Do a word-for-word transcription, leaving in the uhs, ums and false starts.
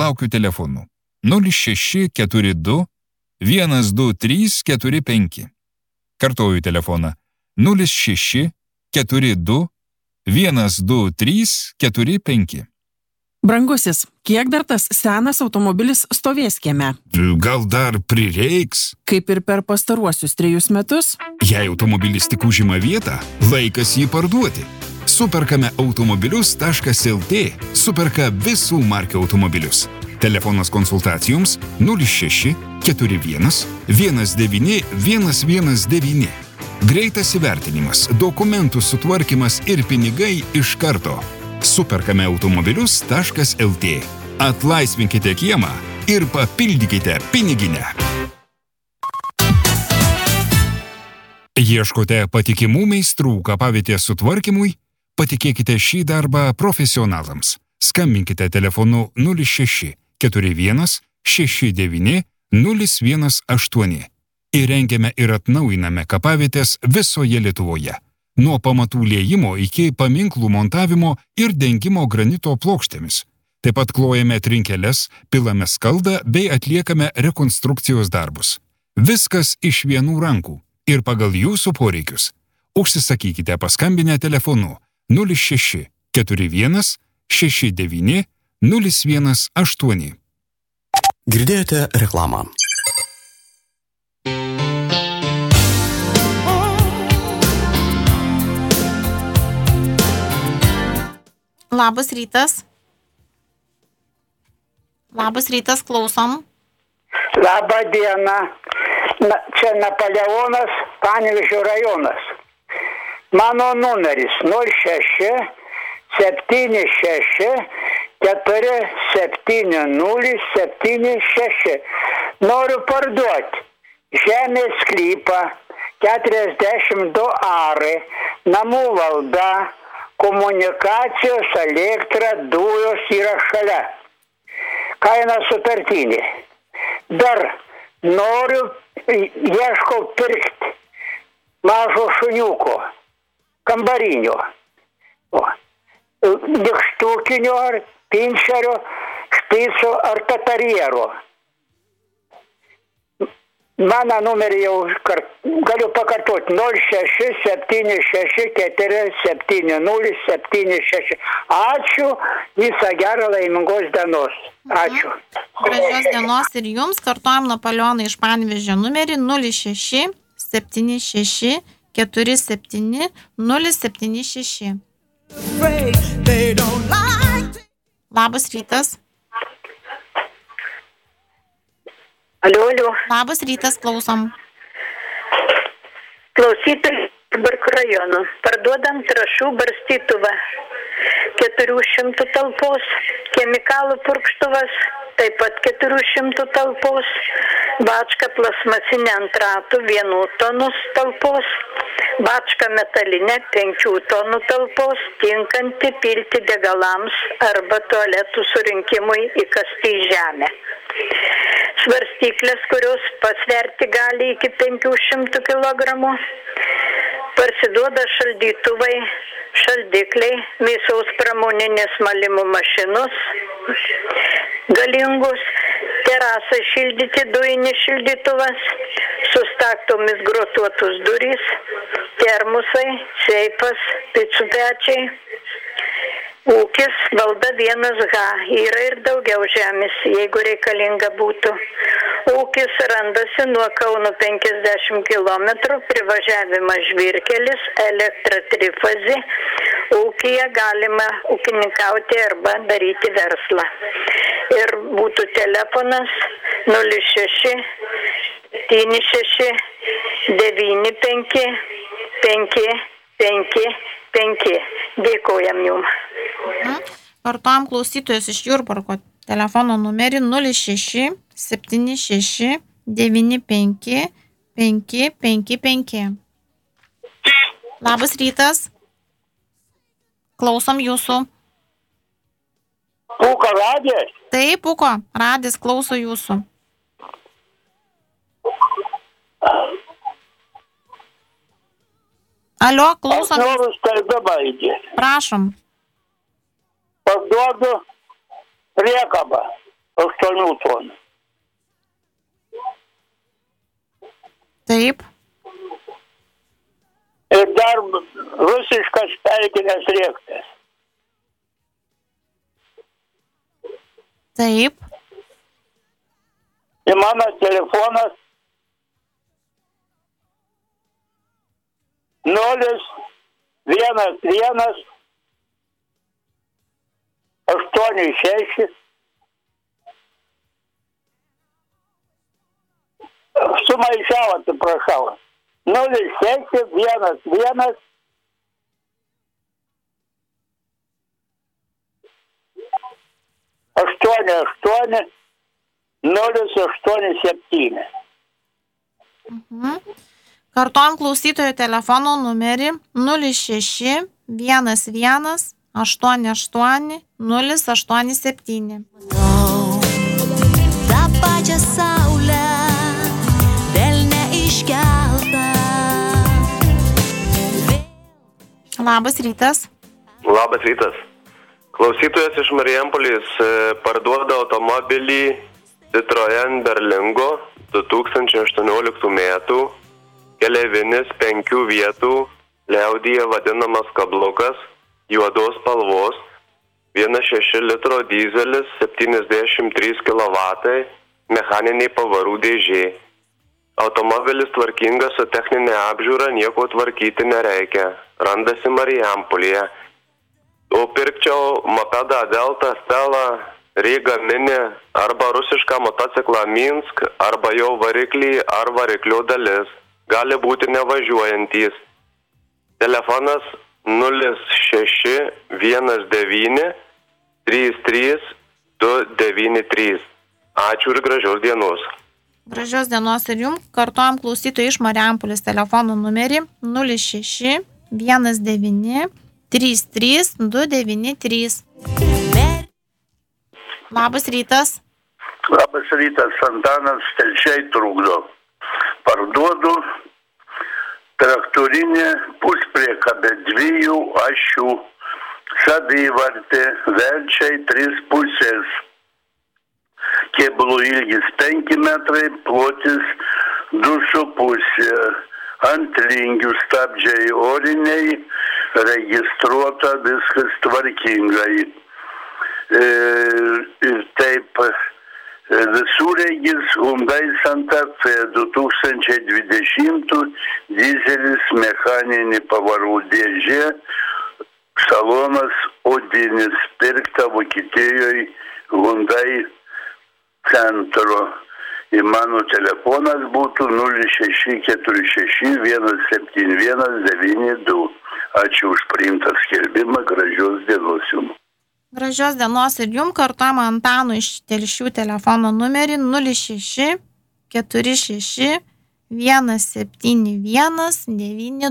laukiu telefonu nulis šeši keturi du vienas du trys keturi penki. Kartoju telefoną nulis šeši keturi du vienas du trys keturi penki. Brangusis, kiek dar tas senas automobilis stovės kieme? Gal dar prireiks? Kaip ir per pastaruosius trejus metus? Jei automobilis tik užima vietą, laikas jį parduoti. Superkame automobilius taškas lt superka visų markių automobilius. Telefonas konsultacijoms nulis šeši keturi vienas vienas devyni vienas vienas devyni. Greitas įvertinimas, dokumentų sutvarkymas ir pinigai iš karto. Superkame automobilius taškas lt. Atlaisvinkite kiemą ir papildykite piniginę. Ieškote patikimų meistrų kapavietės sutvarkymui? Patikėkite šį darbą profesionalams. Skambinkite telefonu nulis šeši keturi vienas šeši devyni nulis vienas aštuoni. Įrengiame ir atnaujiname kapavietės visoje Lietuvoje. Nuo pamatų liejimo iki paminklų montavimo ir dengimo granito plokštėmis. Taip pat klojame trinkeles, pilame skaldą bei atliekame rekonstrukcijos darbus. Viskas iš vienų rankų ir pagal jūsų poreikius. Užsisakykite paskambinę telefonu nulis šeši keturi vienas šeši devyni nulis vienas aštuoni. Girdėjote reklamą. Labas rytas. Labas rytas, klausom. Labą dieną. Na, čia Napoleonas, Panevėžio rajonas. Mano numeris nulis šeši septyni šeši keturi septyni nulis septyni šeši. Noriu parduoti žemės sklypą keturiasdešimt du arai, namų valda, komunikacijos, elektra, dujos yra šalia. Kaina sutartinė. Dar noriu, ieškau pirkti mažo šuniuko, kambarinio, nykštukinio ar pinčerio, špico ar tatariero. Mano numerį jau kart, galiu pakartoti nulis šeši septyni šeši keturi septyni nulis septyni šeši. Ačiū, visą gerą, laimingos dienos. Ačiū. Gražios dienos ir jums. Kartuojam Napoleoną iš Panevėžio numerį nulis šeši septyni šeši keturi septyni nulis septyni šeši. Labas rytas. Aliu, aliu. Labas rytas, klausom. Klausytojai Jurbarko rajono. Parduodam trąšų barstytuvą. keturių šimtų talpos. Chemikalų purkštuvas. Taip pat keturių šimtų talpos. Bačka plasmasinė ant ratų vienų tonus talpos. Bačka metalinė penkių tonų talpos, tinkanti pilti degalams arba tualetų surinkimui įkasti į žemę. Svarstyklės, kurios pasverti gali iki penkių šimtų kilogramų. Parsiduoda šaldytuvai, šaldikliai, mėsos pramoninės malimo mašinos, galingus, terasai šildyti, dujinis šildytuvas, sustaktomis grotuotus durys, termusai, seifas, picų pečiai. Ūkis valda vienas H, yra ir daugiau žemės, jeigu reikalinga būtų. Ūkis randasi nuo Kauno penkiasdešimt kilometrų, privažiavimas Žvyrkelis, elektra trifazė. Ūkyje galima ūkininkauti arba daryti verslą. Ir būtų telefonas nulis šeši septyni šeši devyni penki penki penki penki. Dėkojam jums. Kartuojam klausytojus iš Jurbarko. Telefono numerį nulis šeši septyni šeši devyni penki penki penki penki. Labas rytas. Klausom jūsų. Puko radijas? Taip, Puko, radis klauso jūsų. Alio, klausom. Aš noriu skelbimą įdėti. Prašom. Parduodu priekabą. aštuonių tonų. Taip. Ir dar rusiškas pelkinės riektas. Taip. Ir mano telefonas nulis vienas vienas aštuoni šeši sumaišiau, atsiprašau. nulis šeši vienas vienas aštuoni aštuoni nulis aštuoni septyni. Mhm. Kartuojam klausytojo telefono numerį nulis šeši vienas vienas aštuoni aštuoni nulis aštuoni septyni. Ta pačia saulė, vėl neiškelta. Labas rytas. Labas rytas. Klausytojas iš Marijampolės parduoda automobilį Citroen Berlingo du tūkstančiai aštuonioliktų metų, keleivinis penkių vietų, liaudyje vadinamas kablukas, juodos spalvos, vienas šeši litro dyzelis, septyniasdešimt trys kilovatai, mechaniniai pavarų dėžė. Automobilis tvarkingas su techninė apžiūra, nieko tvarkyti nereikia. Randasi Marijampolėje. O pirkčiau mopedą Delta, Stella, Ryga Mini arba rusišką motociklą Minsk, arba jau variklį ar variklio dalis. Gali būti nevažiuojantys. Telefonas nulis šeši vienas devyni trys trys du devyni trys. Ačiū ir gražios dienos. Gražios dienos ir jums. Kartuojam klausytojų iš Marijampolės telefono numerį nulis šeši vienas devyni trys trys du devyni trys. Labas rytas. Labas rytas, Antanas, Telšiai trukdo. Parduodu traktorinė puspriekabė dviejų ašių, savivartė, velčiai trys pusės. Kėbulų ilgis penki metrai, plotis du su pusė. Ant lingių stabdžiai oriniai, registruota, viskas tvarkingai. E, ir taip visureigis Hyundai Santa Fe du tūkstančiai dvidešimtų dizelis, mechaninė pavarų dėžė, salonas odinis, pirkta Vokietijoje Hyundai centro. Ir mano telefonas būtų nulis šeši keturi šeši vienas septyni vienas devyni du. Ačiū už priimtą skelbimą, gražios dienos jums. Gražios dienos ir jums. Kartuojam Antano iš Telšių telefono numerį nulis šeši keturi šeši vienas septyni vienas devyni